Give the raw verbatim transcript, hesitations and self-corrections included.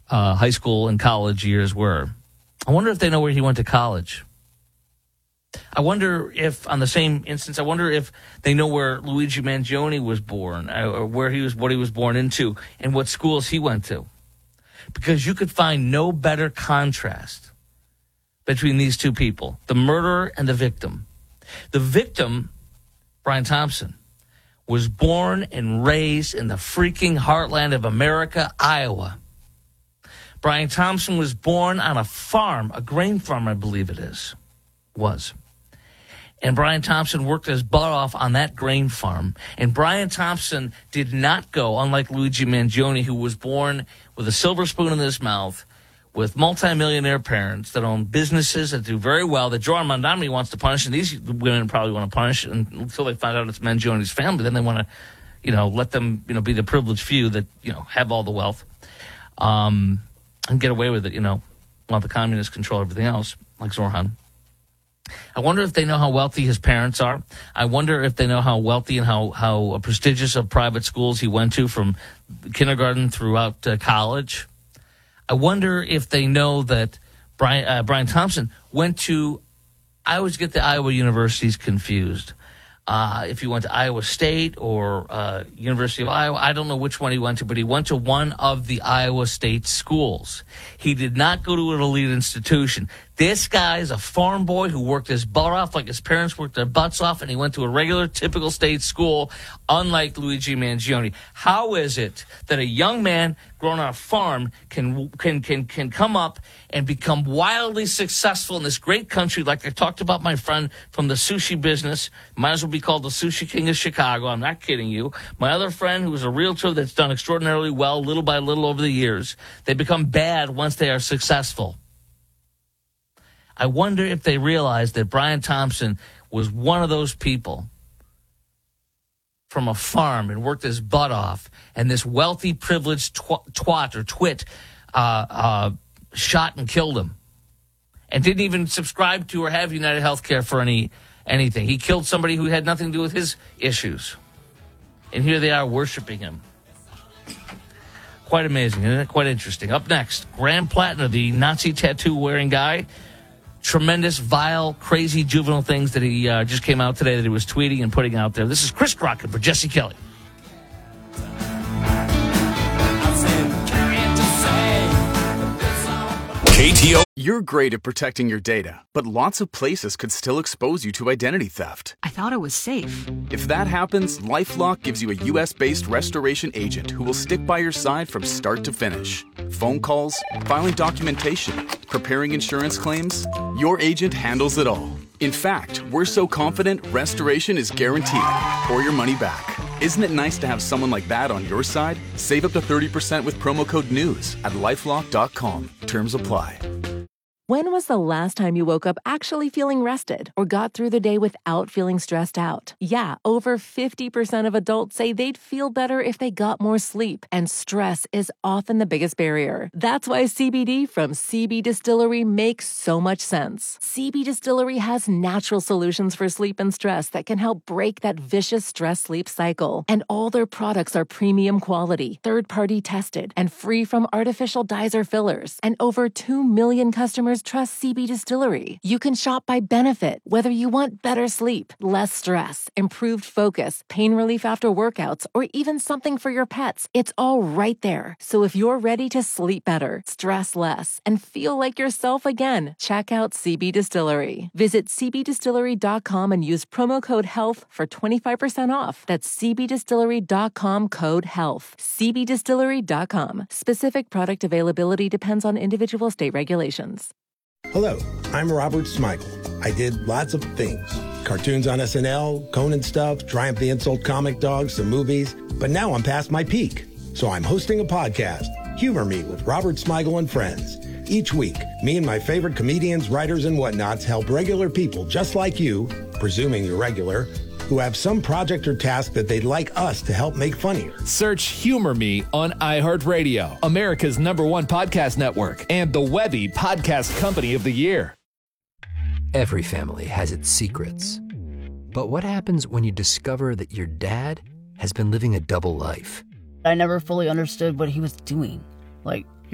uh, high school and college years were. I wonder if they know where he went to college. I wonder if, on the same instance, I wonder if they know where Luigi Mangione was born, or where he was, what he was born into, and what schools he went to. Because you could find no better contrast between these two people, the murderer and the victim. The victim, Brian Thompson, was born and raised in the freaking heartland of America, Iowa. Brian Thompson was born on a farm, a grain farm, I believe it is, was. And Brian Thompson worked his butt off on that grain farm. And Brian Thompson did not go, unlike Luigi Mangione, who was born with a silver spoon in his mouth, with multimillionaire parents that own businesses that do very well, that Jordan Mondomi wants to punish, and these women probably want to punish until they find out it's Mangione's family. Then they want to, you know, let them, you know, be the privileged few that, you know, have all the wealth, um, and get away with it, you know, while the communists control everything else, like Zorhan. I wonder if they know how wealthy his parents are. I wonder if they know how wealthy and how, how prestigious of private schools he went to from kindergarten throughout uh, college. I wonder if they know that Brian, uh, Brian Thompson went to, I always get the Iowa universities confused. Uh, if he went to Iowa State or uh, University of Iowa, I don't know which one he went to, but he went to one of the Iowa State schools. He did not go to an elite institution. This guy is a farm boy who worked his butt off like his parents worked their butts off, and he went to a regular, typical state school, unlike Luigi Mangione. How is it that a young man grown on a farm can can can can come up and become wildly successful in this great country? Like I talked about my friend from the sushi business, might as well be called the Sushi King of Chicago. I'm not kidding you. My other friend, who's a realtor that's done extraordinarily well, little by little over the years, they become bad once they are successful. I wonder if they realize that Brian Thompson was one of those people from a farm and worked his butt off, and this wealthy, privileged tw- twat or twit uh, uh, shot and killed him, and didn't even subscribe to or have United Healthcare for any anything. He killed somebody who had nothing to do with his issues, and here they are worshiping him. Quite amazing, isn't it? Quite interesting. Up next, Graham Plattner, the Nazi tattoo-wearing guy. Tremendous, vile, crazy, juvenile things that he uh, just came out today that he was tweeting and putting out there. This is Chris Crockett for Jesse Kelly. K T O. You're great at protecting your data, but lots of places could still expose you to identity theft. I thought it was safe. If that happens, LifeLock gives you a U S-based restoration agent who will stick by your side from start to finish. Phone calls, filing documentation, preparing insurance claims, your agent handles it all. In fact, we're so confident restoration is guaranteed or your money back. Isn't it nice to have someone like that on your side? Save up to thirty percent with promo code NEWS at lifelock dot com. Terms apply. When was the last time you woke up actually feeling rested or got through the day without feeling stressed out? Yeah, over fifty percent of adults say they'd feel better if they got more sleep, and stress is often the biggest barrier. That's why C B D from C B Distillery makes so much sense. C B Distillery has natural solutions for sleep and stress that can help break that vicious stress-sleep cycle. And all their products are premium quality, third-party tested, and free from artificial dyes or fillers. And over two million customers trust C B Distillery. You can shop by benefit, whether you want better sleep, less stress, improved focus, pain relief after workouts, or even something for your pets. It's all right there. So if you're ready to sleep better, stress less, and feel like yourself again, check out C B Distillery. Visit c b distillery dot com and use promo code HEALTH for twenty-five percent off. That's c b distillery dot com code HEALTH. c b distillery dot com. Specific product availability depends on individual state regulations. Hello, I'm Robert Smigel. I did lots of things. Cartoons on S N L, Conan stuff, Triumph the Insult comic dogs, some movies. But now I'm past my peak. So I'm hosting a podcast, Humor Me with Robert Smigel and Friends. Each week, me and my favorite comedians, writers, and whatnots help regular people just like you, presuming you're regular, who have some project or task that they'd like us to help make funnier. Search Humor Me on iHeartRadio, America's number one podcast network, and the Webby Podcast Company of the Year. Every family has its secrets. But what happens when you discover that your dad has been living a double life? I never fully understood what he was doing. Like,